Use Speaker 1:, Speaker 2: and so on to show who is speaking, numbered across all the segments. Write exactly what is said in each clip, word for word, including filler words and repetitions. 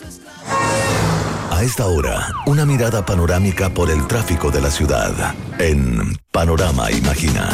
Speaker 1: A esta hora, una mirada panorámica por el tráfico de la ciudad en Panorama Imagina.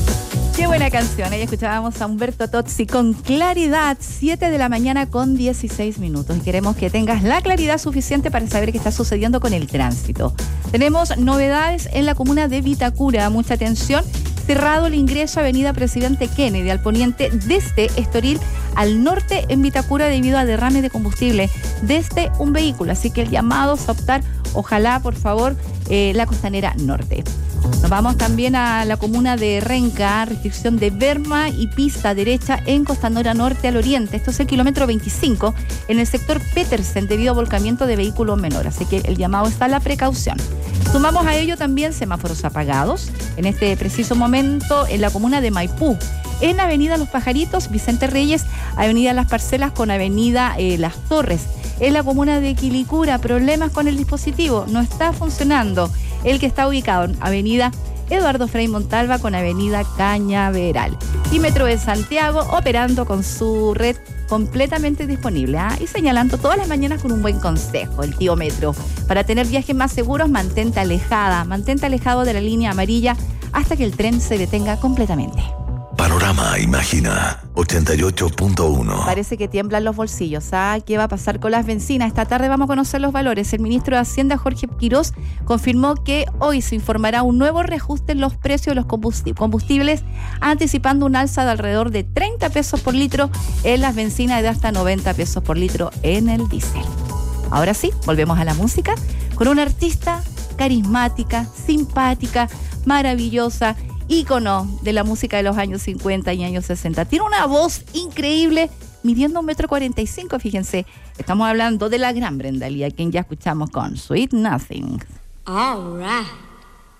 Speaker 2: Qué buena canción. Ahí escuchábamos a Humberto Tozzi con Claridad, siete de la mañana con dieciséis minutos. Y queremos que tengas la claridad suficiente para saber qué está sucediendo con el tránsito. Tenemos novedades en la comuna de Vitacura. Mucha atención. Cerrado el ingreso a Avenida Presidente Kennedy al poniente desde Estoril al norte en Vitacura debido a derrame de combustible desde un vehículo. Así que el llamado es a optar, ojalá, por favor, eh, la costanera norte. Nos vamos también a la comuna de Renca, restricción de berma y pista derecha en Costanera Norte al oriente. Esto es el kilómetro veinticinco en el sector Petersen debido a volcamiento de vehículos menores. Así que el llamado está a la precaución. Sumamos a ello también semáforos apagados en este preciso momento en la comuna de Maipú. En Avenida Los Pajaritos, Vicente Reyes, Avenida Las Parcelas con Avenida eh, Las Torres. En la comuna de Quilicura, problemas con el dispositivo, no está funcionando. El que está ubicado en Avenida Eduardo Frei Montalva con Avenida Cañaveral. Y Metro de Santiago operando con su red completamente disponible, ¿eh? Y señalando todas las mañanas con un buen consejo, el tío Metro. Para tener viajes más seguros, mantente alejada, mantente alejado de la línea amarilla hasta que el tren se detenga completamente.
Speaker 1: Panorama Imagina ochenta y ocho punto uno.
Speaker 2: Parece que tiemblan los bolsillos. ¿Ah? ¿Qué va a pasar con las bencinas? Esta tarde vamos a conocer los valores. El ministro de Hacienda, Jorge Quirós, confirmó que hoy se informará un nuevo reajuste en los precios de los combustibles, anticipando un alza de alrededor de treinta pesos por litro en las bencinas y de hasta noventa pesos por litro en el diésel. Ahora sí, volvemos a la música con una artista carismática, simpática, maravillosa, ícono de la música de los años cincuenta y años sesenta. Tiene una voz increíble, midiendo un metro cuarenta y cinco, fíjense. Estamos hablando de la gran Brenda Lee, a quien ya escuchamos con Sweet Nothing.
Speaker 3: All right.